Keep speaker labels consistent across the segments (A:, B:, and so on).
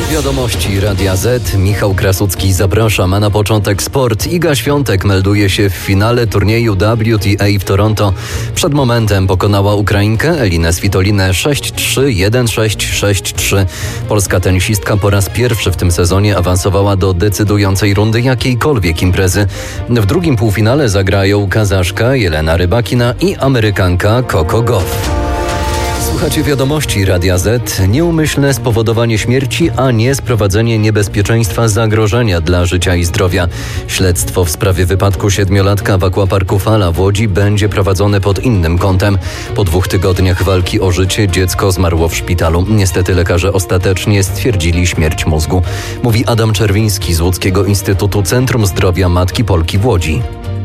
A: Wiadomości Radia Z. Michał Krasucki zapraszam, a na początek sport. Iga Świątek melduje się w finale turnieju WTA w Toronto. Przed momentem pokonała Ukrainkę Elinę Svitolinę 6-3, 1-6, 6-3. Polska tenisistka po raz pierwszy w tym sezonie awansowała do decydującej rundy jakiejkolwiek imprezy. W drugim półfinale zagrają Kazaszka Jelena Rybakina i Amerykanka Coco Gauff. Słuchacie wiadomości Radia Z. Nieumyślne spowodowanie śmierci, a nie sprowadzenie niebezpieczeństwa zagrożenia dla życia i zdrowia. Śledztwo w sprawie wypadku 7-latka w Aquaparku Fala w Łodzi będzie prowadzone pod innym kątem. Po 2 tygodniach walki o życie dziecko zmarło w szpitalu. Niestety lekarze ostatecznie stwierdzili śmierć mózgu. Mówi Adam Czerwiński z Łódzkiego Instytutu Centrum Zdrowia Matki Polki w Łodzi.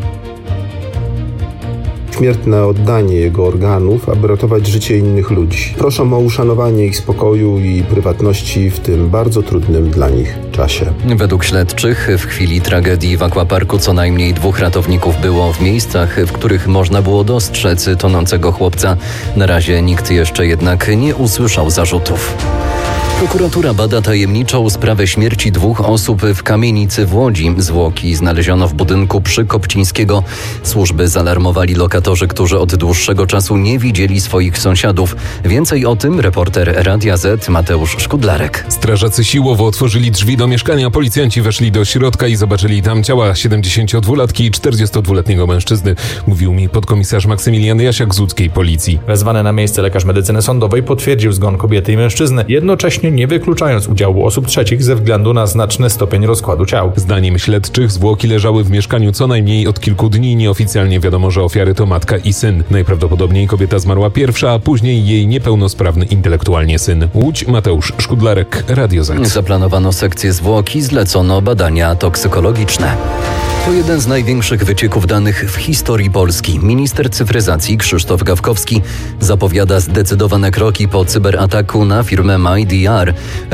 B: Śmiertne oddanie jego organów, aby ratować życie innych ludzi. Proszę o uszanowanie ich spokoju i prywatności w tym bardzo trudnym dla nich czasie.
A: Według śledczych w chwili tragedii w Aquaparku co najmniej 2 ratowników było w miejscach, w których można było dostrzec tonącego chłopca. Na razie nikt jeszcze jednak nie usłyszał zarzutów. Prokuratura bada tajemniczą sprawę śmierci 2 osób w kamienicy w Łodzi. Zwłoki znaleziono w budynku przy Kopcińskiego. Służby zaalarmowali lokatorzy, którzy od dłuższego czasu nie widzieli swoich sąsiadów. Więcej o tym reporter Radia Z Mateusz Szkudlarek.
C: Strażacy siłowo otworzyli drzwi do mieszkania. Policjanci weszli do środka i zobaczyli tam ciała 72-latki i 42-letniego mężczyzny. Mówił mi podkomisarz Maksymilian Jasiak z łódzkiej policji.
D: Wezwany na miejsce lekarz medycyny sądowej potwierdził zgon kobiety i mężczyzny, jednocześnie nie wykluczając udziału osób trzecich ze względu na znaczny stopień rozkładu ciał.
C: Zdaniem śledczych zwłoki leżały w mieszkaniu co najmniej od kilku dni. Nieoficjalnie wiadomo, że ofiary to matka i syn. Najprawdopodobniej kobieta zmarła pierwsza, a później jej niepełnosprawny intelektualnie syn. Łódź, Mateusz Szkudlarek, Radio Z.
A: Zaplanowano sekcję zwłoki, zlecono badania toksykologiczne. To jeden z największych wycieków danych w historii Polski. Minister cyfryzacji Krzysztof Gawkowski zapowiada zdecydowane kroki po cyberataku na firmę MyDR.